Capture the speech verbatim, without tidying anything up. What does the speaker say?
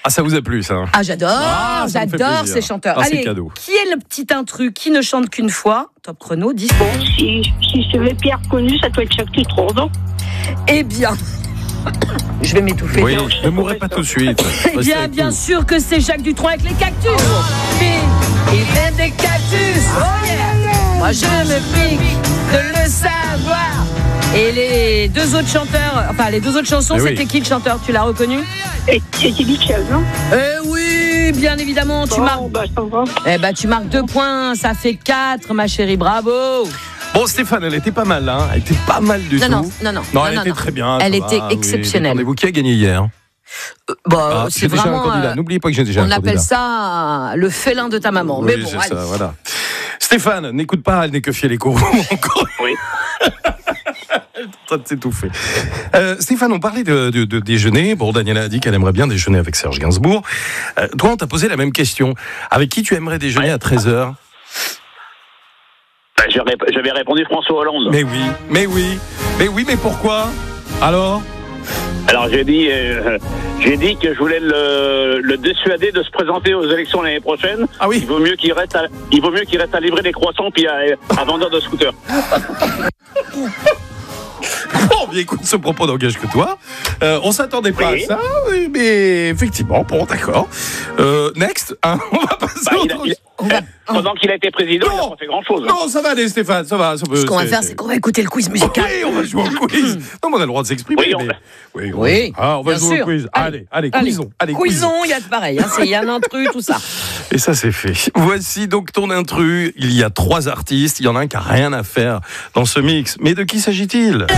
Ah, ça vous a plu, ça? Ah, j'adore, Ah, ça me fait j'adore plaisir. ces chanteurs. Ah, c'est Allez, cadeau. qui est le petit intrus qui ne chante qu'une fois? Top chrono, dispo. Si, si je vais Pierre connu, ça doit être Jacques Dutronc, non? Eh bien, je vais m'étouffer. Oui, ne mourrez pas tout de suite. Eh Restez bien, avec bien nous. sûr que c'est Jacques Dutronc avec les cactus. Puis, il fait des cactus. Oh yeah. Moi, je me pique de le savoir. Et les deux autres chanteurs, enfin les deux autres chansons, Eh oui. c'était qui le chanteur? Tu l'as reconnu? Et c'est Michel, non? Eh oui, bien évidemment. Tu Bon, marques. bah, ça va. Eh ben, tu marques deux points. Ça fait quatre, ma chérie. Bravo. Bon, Stéphane, elle était pas mal, hein. Elle était pas mal du Non, tout. non, non, non. Non, elle non, était non. très bien. Elle ça était va, oui. exceptionnelle. Attendez-vous, qui a gagné hier? Bon, Ah, c'est j'ai déjà vraiment. un candidat. euh, N'oubliez pas que j'ai déjà on un candidat. appelle ça le félin de ta maman. Oui, Mais bon, c'est allez. ça, voilà. Stéphane, n'écoute pas, elle n'est que fier les coraux encore. Oui. Ça de s'étouffer. Euh, Stéphane, on parlait de, de, de déjeuner. Bon, Daniela a dit qu'elle aimerait bien déjeuner avec Serge Gainsbourg. Euh, toi, on t'a posé la même question. Avec qui tu aimerais déjeuner à treize heures? Ben, j'aurais- J'avais répondu François Hollande. Mais oui, mais oui, mais oui, mais pourquoi? Alors? Alors j'ai dit, euh, j'ai dit que je voulais le, le dissuader de se présenter aux élections l'année prochaine. Ah oui. Il vaut mieux qu'il reste, à, il vaut mieux qu'il reste à livrer des croissants puis à, à vendeur de scooters. Bon, bien écoute, ce propos n'engage que toi. Euh, on s'attendait pas Oui. à ça, oui, mais effectivement, bon, d'accord. Euh, next, hein, on va passer Bah, à il a- autre il- chose. On va- Pendant qu'il a été président, il n'a Non. pas fait grand chose. Non, ça va aller, Stéphane, ça va. Ça peut, Ce qu'on va faire, c'est qu'on va écouter le quiz musical. Oui, on va jouer au quiz. Non, mais on a le droit de s'exprimer. Oui, on mais... va- oui, on... Oui, Ah, on va bien jouer sûr. au quiz. Allez, allez, Allez, quizons. Allez, Quizons, il y a pareil. Hein, c'est- il y a un intrus, tout ça. Et ça, c'est fait. Voici donc ton intrus. Il y a trois artistes. Il y en a un qui n'a rien à faire dans ce mix. Mais de qui s'agit-il?